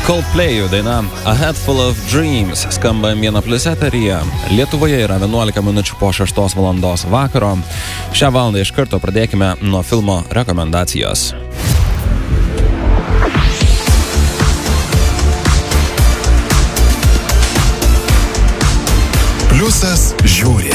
Coldplay'ų daina A Head Full of Dreams skamba M1+ eteryje. Lietuvoje yra 11 minučių po 6 valandos vakaro. Šią valandą iš karto pradėkime nuo filmo rekomendacijos. Pliusas žiūri.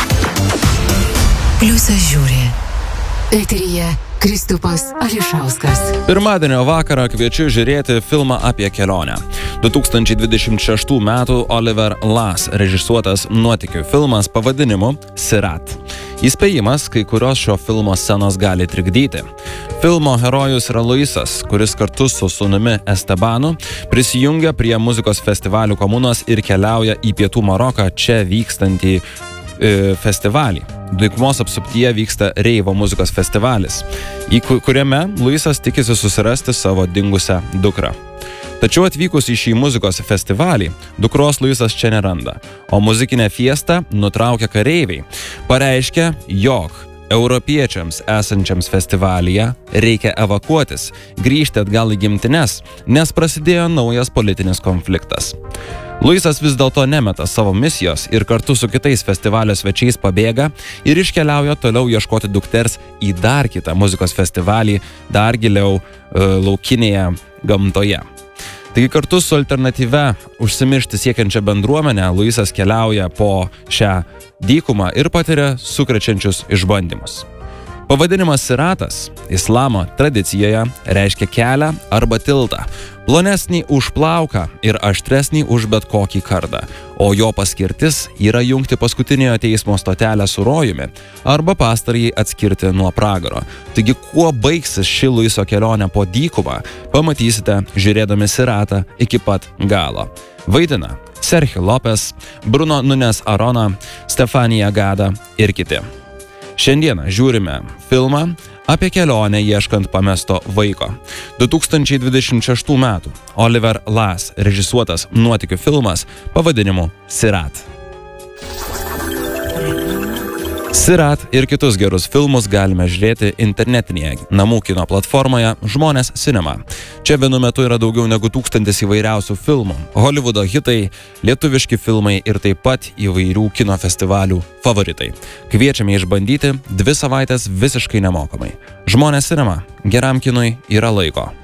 Pliusas žiūri. Eteryje Kristupas Ališauskas. Pirmadienio vakarą kviečiu žiūrėti filmą apie kelionę. 2026 metų Oliver Lass režisuotas nuotykių filmas pavadinimu Sirat. Įspėjimas, kai kurios šio filmo scenos gali trikdyti. Filmo herojus yra Luisas, kuris kartu su sūnumi Estebanu prisijungia prie muzikos festivalių komunos ir keliauja į pietų Maroką čia vykstantį festivalį. Dykumos apsuptyje vyksta reivo muzikos festivalis, kuriame Luisas tikisi susirasti savo dingusią dukrą. Tačiau atvykus į šį muzikos festivalį, dukros Luisas čia neranda, o muzikinę fiestą nutraukia kareiviai. Pareiškia, jog europiečiams esančiams festivalyje reikia evakuotis, grįžti atgal į gimtines, nes prasidėjo naujas politinis konfliktas. Luisas vis dėlto nemeta savo misijos ir kartu su kitais festivalio svečiais pabėga ir iškeliauja toliau ieškoti dukters į dar kitą muzikos festivalį, dar giliau laukinėje gamtoje. Taigi kartu su alternatyve užsimiršti siekiančią bendruomenę, Luisas keliauja po šią dykumą ir patiria sukrečiančius išbandymus. Pavadinimas Siratas islamo tradicijoje reiškia kelią arba tiltą, plonesnį už plauką ir aštresnį už bet kokį kardą, o jo paskirtis yra jungti paskutiniojo teismo stotelę su rojumi arba pastarąjį atskirti nuo pragaro. Taigi, kuo baigsis ši Luiso kelionė po dykumą, pamatysite žiūrėdami Siratą iki pat galo. Vaidina Sergio Lopez, Bruno Nunes Arona, Stefanija Gada ir kiti. Šiandieną žiūrime filmą apie kelionę ieškant pamesto vaiko. 2026 metų Oliver Lass režisuotas nuotykių filmas pavadinimu Sirat. Sirat ir kitus gerus filmus galime žiūrėti internetinėje namų kino platformoje Žmonės Cinema. Čia vienu metu yra daugiau negu 1000 įvairiausių filmų, Hollywoodo hitai, lietuviški filmai ir taip pat įvairių kino festivalių favoritai. Kviečiame išbandyti 2 savaites visiškai nemokamai. Žmonės Cinema. Geram kinui yra laiko.